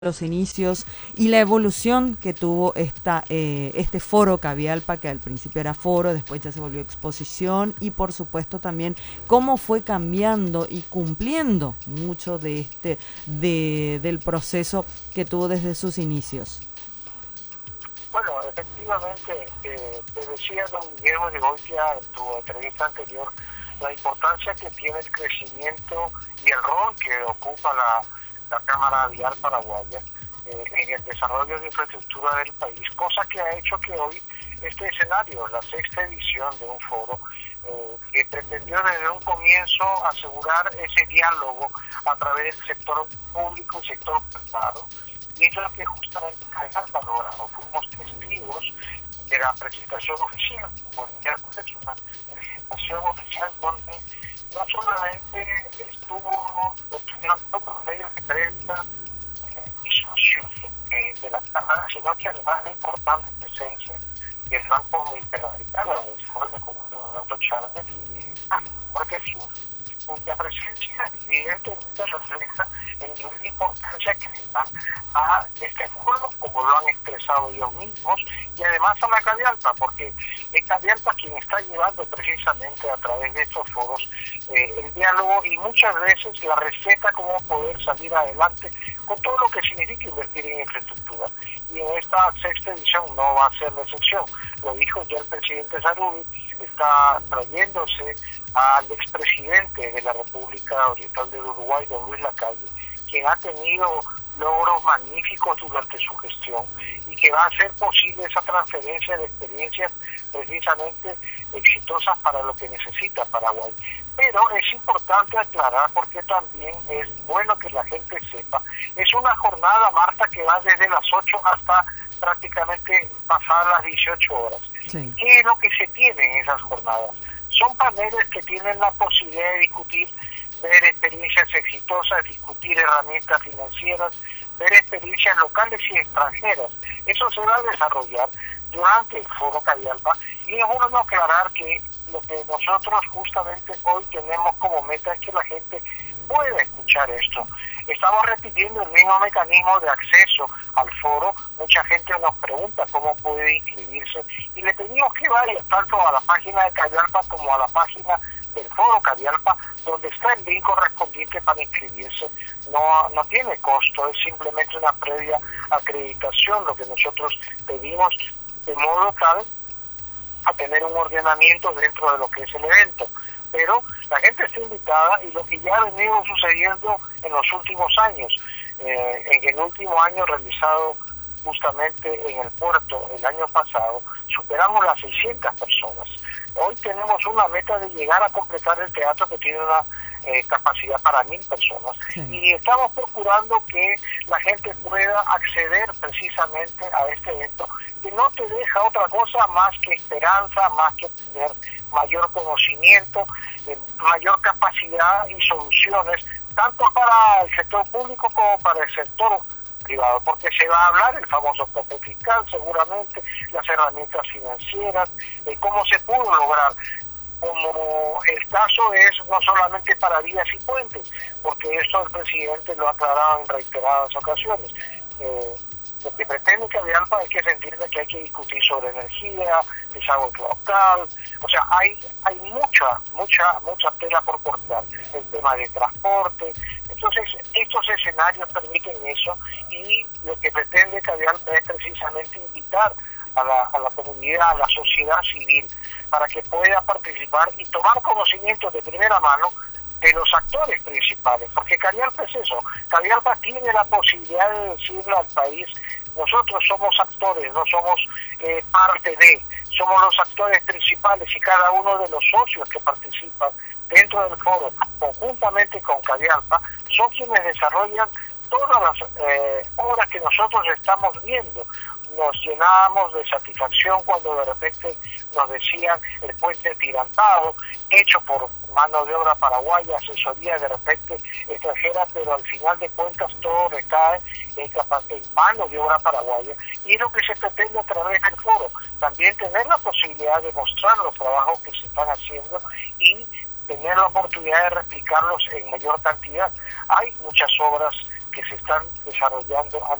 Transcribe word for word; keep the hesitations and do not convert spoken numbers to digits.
los inicios y la evolución que tuvo esta, eh, este foro Cabialpa, que al principio era foro, después ya se volvió exposición, y por supuesto también cómo fue cambiando y cumpliendo mucho de este de, del proceso que tuvo desde sus inicios. Bueno, efectivamente, eh, te decía don Guillermo de Goitia en tu entrevista anterior, la importancia que tiene el crecimiento y el rol que ocupa la la Cámara Vial Paraguaya eh, en el desarrollo de infraestructura del país, cosa que ha hecho que hoy este escenario, la sexta edición de un foro, eh, que pretendió desde un comienzo asegurar ese diálogo a través del sector público y sector privado, y es lo que justamente Cabialpa logrado. Fuimos testigos de la presentación oficial, por miércoles, una presentación oficial donde no solamente estuvo los medios de prensa eh, y socios eh, de la Cámara, sino que además de importante presencia del Banco Interamericano, del Fondo Común de Donato Chávez, porque su, cuya presencia evidentemente refleja el nivel de importancia que le dan a este foro, como lo han expresado ellos mismos, y además a la Cabialpa, porque es Cabialpa quien está llevando precisamente a través de estos foros eh, el diálogo y muchas veces la receta cómo poder salir adelante con todo lo que significa invertir en infraestructura. Y en esta sexta edición no va a ser la excepción. Lo dijo ya el presidente Sarubi, está trayéndose al expresidente de la República Oriental del Uruguay, don Luis Lacalle, quien ha tenido logros magníficos durante su gestión y que va a hacer posible esa transferencia de experiencias precisamente exitosas para lo que necesita Paraguay. Pero es importante aclarar, porque también es bueno que la gente sepa, es una jornada, Marta, que va desde las ocho hasta prácticamente pasar las dieciocho horas. Sí. ¿Qué es lo que se tiene en esas jornadas? Son paneles que tienen la posibilidad de discutir, ver experiencias exitosas, discutir herramientas financieras, ver experiencias locales y extranjeras. Eso se va a desarrollar durante el Foro Cabialpa, y es bueno aclarar que lo que nosotros justamente hoy tenemos como meta es que la gente pueda escuchar esto. Estamos repitiendo el mismo mecanismo de acceso al foro. Mucha gente nos pregunta cómo puede inscribirse, y le pedimos que vaya tanto a la página de Cabialpa como a la página del Foro Cabialpa, donde está el link correspondiente para inscribirse. No, no tiene costo, es simplemente una previa acreditación lo que nosotros pedimos, de modo tal a tener un ordenamiento dentro de lo que es el evento. Pero la gente está invitada, y lo que ya ha venido sucediendo en los últimos años, eh, en el último año realizado justamente en el puerto el año pasado, superamos las seiscientas personas. Hoy tenemos una meta de llegar a completar el teatro, que tiene una eh, capacidad para mil personas. Sí. Y estamos procurando que la gente pueda acceder precisamente a este evento, que no te deja otra cosa más que esperanza, más que tener mayor conocimiento, eh, mayor capacidad y soluciones, tanto para el sector público como para el sector privado, porque se va a hablar el famoso tope fiscal, seguramente, las herramientas financieras, eh, cómo se pudo lograr, como el caso es no solamente para vías y puentes, porque esto el presidente lo ha aclarado en reiteradas ocasiones. Eh, lo que pretende Cabialpa es que se entienda que hay que discutir sobre energía, desagüe local, o sea, hay hay mucha, mucha, mucha tela por cortar, el tema de transporte. Entonces, estos escenarios permiten eso, y lo que pretende Cabialpa es precisamente invitar a la, a la comunidad, a la sociedad civil, para que pueda participar y tomar conocimiento de primera mano de los actores principales, porque Cabialpa es eso. Cabialpa tiene la posibilidad de decirle al país: nosotros somos actores, no somos eh, parte de, somos los actores principales, y cada uno de los socios que participan dentro del foro, conjuntamente con Cabialpa, son quienes desarrollan todas las eh, obras que nosotros estamos viendo. Nos llenábamos de satisfacción cuando de repente nos decían el puente tirantado, hecho por mano de obra paraguaya, asesoría de repente extranjera, pero al final de cuentas todo recae en, en mano de obra paraguaya, y es lo que se pretende a través del foro, también tener la posibilidad de mostrar los trabajos que se están haciendo y tener la oportunidad de replicarlos en mayor cantidad. Hay muchas obras que se están desarrollando a